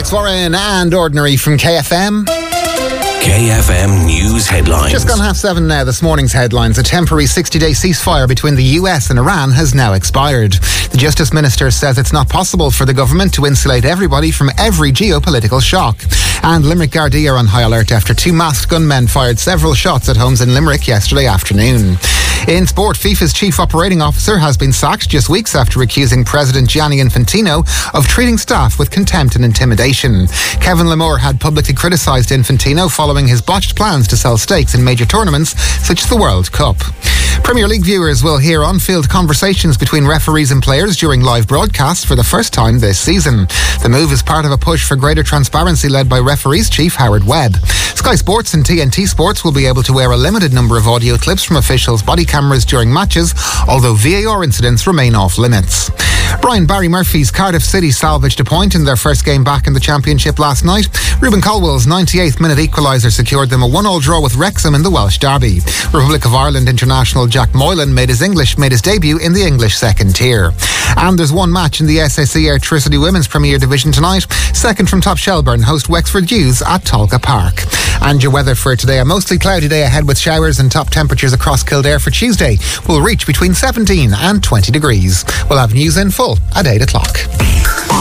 Alex Warren and Ordinary from KFM. KFM News Headlines. Just gone 7:30 now. This morning's headlines. A temporary 60-day ceasefire between the US and Iran has now expired. The Justice Minister says it's not possible for the government to insulate everybody from every geopolitical shock. And Limerick Gardaí are on high alert after two masked gunmen fired several shots at homes in Limerick yesterday afternoon. In sport, FIFA's chief operating officer has been sacked just weeks after accusing President Gianni Infantino of treating staff with contempt and intimidation. Kevin Lamore had publicly criticised Infantino following his botched plans to sell stakes in major tournaments such as the World Cup. Premier League viewers will hear on-field conversations between referees and players during live broadcasts for the first time this season. The move is part of a push for greater transparency led by referees chief Howard Webb. Sky Sports and TNT Sports will be able to air a limited number of audio clips from officials' body cameras during matches, although VAR incidents remain off limits. Brian Barry Murphy's Cardiff City salvaged a point in their first game back in the Championship last night. Ruben Colwell's 98th minute equaliser secured them a 1-1 draw with Wrexham in the Welsh derby. Republic of Ireland international Jack Moylan made his debut in the English second tier. And there's one match in the SSE Airtricity Women's Premier Division tonight. Second from top Shelbourne host Wexford Youths at Tolka Park. And your weather for today: a mostly cloudy day ahead with showers, and top temperatures across Kildare for Tuesday will reach between 17 and 20 degrees. We'll have news in full at 8 o'clock.